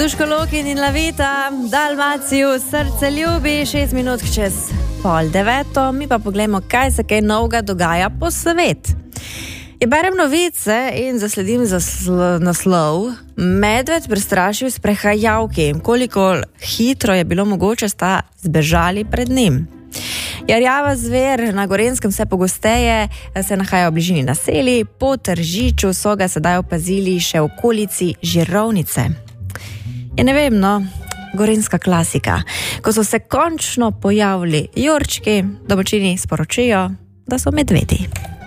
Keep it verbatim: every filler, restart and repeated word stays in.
Duško Lokin in Lavita, Dalmaciju, srce ljubi, šest minut čez pol deveto, mi pa pogledamo, kaj se kaj novega dogaja po svet. Je berem novice in zasledim zasl- naslov, medved prestrašil sprehajalki, koliko hitro je bilo mogoče, sta zbežali pred njim. Jarjava zver na Gorenjskem vse pogosteje se nahaja v bližini naselij, po Tržiču so ga sedaj opazili še v okolici Žirovnice. Je ne vem, no, gorenjska klasika. Ko so se končno pojavili jurčki, domačini sporočijo, da so medvedi.